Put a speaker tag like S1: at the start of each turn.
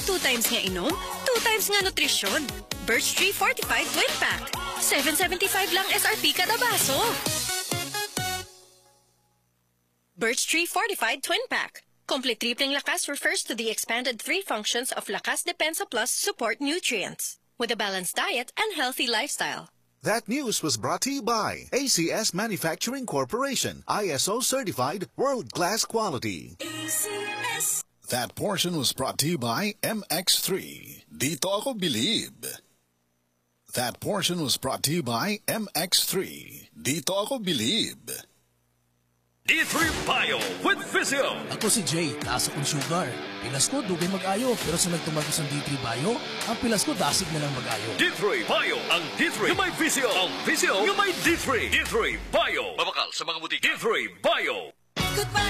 S1: 2 times nga inom, 2 times nga nutrisyon. Birch Tree Fortified Twin Pack. 7.75 lang SRP kada baso. Birch Tree Fortified Twin Pack. Complete tripling lakas refers to the expanded 3 functions of Lakas Depensa Plus support nutrients with a balanced diet and healthy lifestyle.
S2: That news was brought to you by ACS Manufacturing Corporation, ISO certified world-class quality.
S1: ACS.
S3: That portion was brought to you by MX3. Dito ako believe. That portion was brought to you by MX3. Dito ako believe.
S4: D3 Bio with Physio.
S5: Ako si Jay, taas akong sugar. Pilas ko, dugay mag-ayo. Pero sa nagtumagos ng D3 Bio, ang pilas ko dasig na lang mag-ayo.
S4: D3 Bio. Ang D3 yung may Physio. Ang Physio yung may D3. D3 Bio. Mabakal sa mga butik. D3 Bio.
S1: Goodbye.